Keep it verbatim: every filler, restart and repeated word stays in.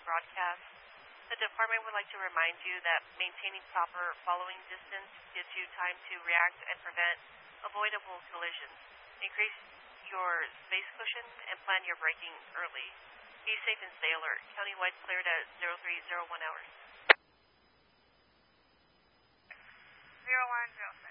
broadcast. The department would like to remind you that maintaining proper following distance gives you time to react and prevent avoidable collisions. Increase your space cushion and plan your braking early. Be safe and stay alert. Countywide cleared at zero three zero one hours. zero one zero six.